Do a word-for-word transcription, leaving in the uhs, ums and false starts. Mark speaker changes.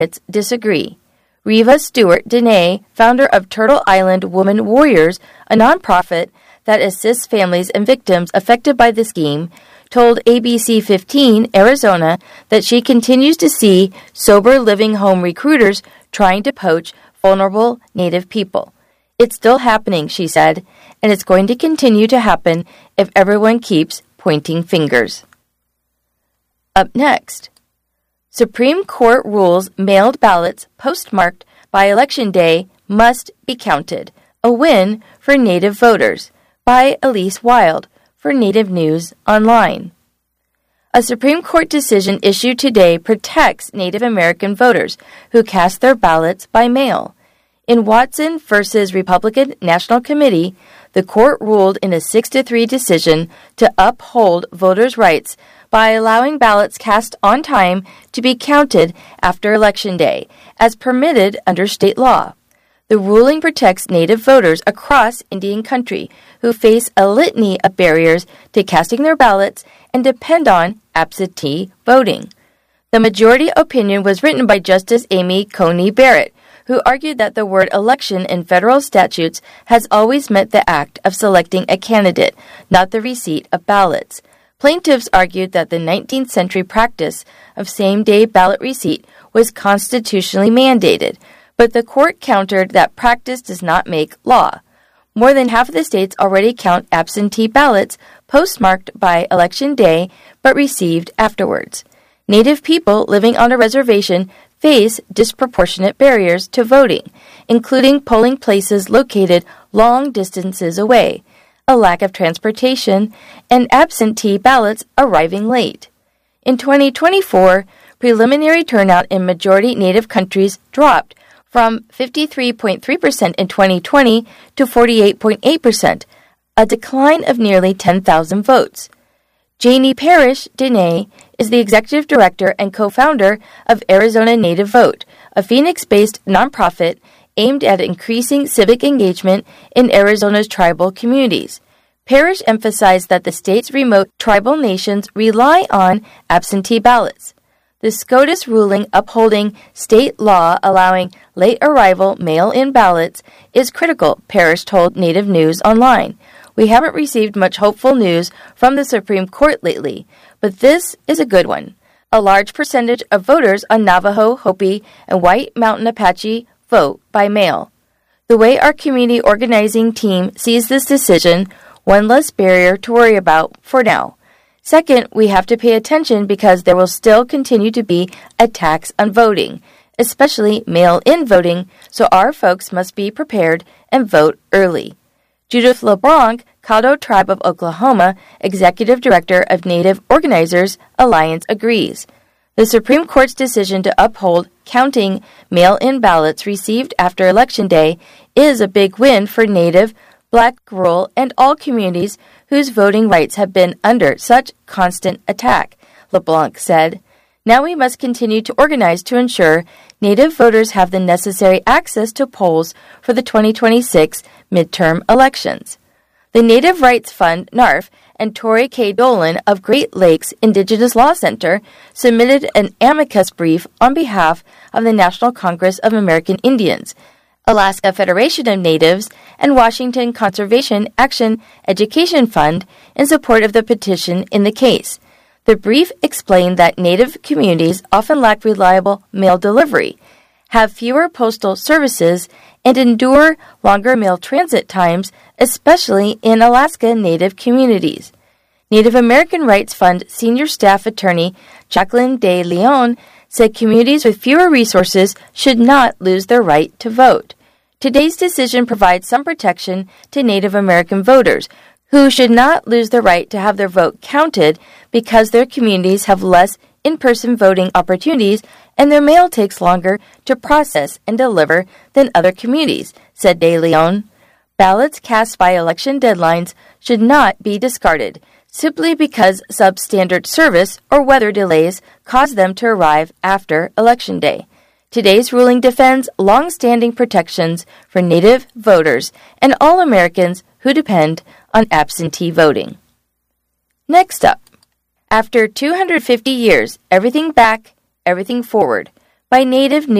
Speaker 1: disagree. Reva Stewart Dene, founder of Turtle Island Women Warriors, a nonprofit that assists families and victims affected by the scheme, told A B C fifteen Arizona that she continues to see sober living home recruiters trying to poach vulnerable Native people. It's still happening, she said, and it's going to continue to happen if everyone keeps pointing fingers. Up next, Supreme Court rules mailed ballots postmarked by Election Day must be counted. A win for Native voters, by Elise Wild for Native News Online. A Supreme Court decision issued today protects Native American voters who cast their ballots by mail. In Watson versus Republican National Committee, the court ruled in a six to three decision to uphold voters' rights by allowing ballots cast on time to be counted after Election Day, as permitted under state law. The ruling protects Native voters across Indian country who face a litany of barriers to casting their ballots and depend on absentee voting. The majority opinion was written by Justice Amy Coney Barrett, who argued that the word election in federal statutes has always meant the act of selecting a candidate, not the receipt of ballots. Plaintiffs argued that the nineteenth century practice of same-day ballot receipt was constitutionally mandated, but the court countered that practice does not make law. More than half of the states already count absentee ballots postmarked by Election Day but received afterwards. Native people living on a reservation face disproportionate barriers to voting, including polling places located long distances away, a lack of transportation, and absentee ballots arriving late. In twenty twenty-four, preliminary turnout in majority Native countries dropped from fifty-three point three percent in twenty twenty to forty-eight point eight percent, a decline of nearly ten thousand votes. Janie Parrish Dene is the executive director and co-founder of Arizona Native Vote, a Phoenix-based nonprofit aimed at increasing civic engagement in Arizona's tribal communities. Parrish emphasized that the state's remote tribal nations rely on absentee ballots. The SCOTUS ruling upholding state law allowing late arrival mail-in ballots is critical, Parrish told Native News Online. We haven't received much hopeful news from the Supreme Court lately, but this is a good one. A large percentage of voters on Navajo, Hopi, and White Mountain Apache vote by mail. The way our community organizing team sees this decision, one less barrier to worry about for now. Second, we have to pay attention because there will still continue to be a tax on voting, especially mail-in voting, so our folks must be prepared and vote early. Judith LeBlanc, Caddo Tribe of Oklahoma, Executive Director of Native Organizers Alliance, agrees. The Supreme Court's decision to uphold counting mail-in ballots received after Election Day is a big win for Native, Black, rural, and all communities whose voting rights have been under such constant attack, LeBlanc said. Now we must continue to organize to ensure Native voters have the necessary access to polls for the twenty twenty-six midterm elections. The Native Rights Fund, N A R F, and Tori K. Dolan of Great Lakes Indigenous Law Center submitted an amicus brief on behalf of the National Congress of American Indians, Alaska Federation of Natives, and Washington Conservation Action Education Fund in support of the petition in the case. The brief explained that Native communities often lack reliable mail delivery, have fewer postal services, and endure longer mail transit times, especially in Alaska Native communities. Native American Rights Fund senior staff attorney Jacqueline De Leon said communities with fewer resources should not lose their right to vote. Today's decision provides some protection to Native American voters who should not lose the right to have their vote counted because their communities have less in-person voting opportunities and their mail takes longer to process and deliver than other communities, said De Leon. Ballots cast by election deadlines should not be discarded simply because substandard service or weather delays cause them to arrive after Election Day. Today's ruling defends long-standing protections for Native voters and all Americans who depend on absentee voting. Next up, after two hundred fifty years, everything back, everything forward, by Native